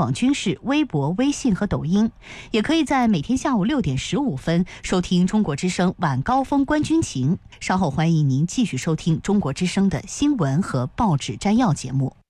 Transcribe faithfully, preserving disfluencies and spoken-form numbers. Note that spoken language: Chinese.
广军事微博、微信和抖音，也可以在每天下午六点十五分收听中国之声晚高峰观军情。稍后欢迎您继续收听中国之声的新闻和报纸摘要节目。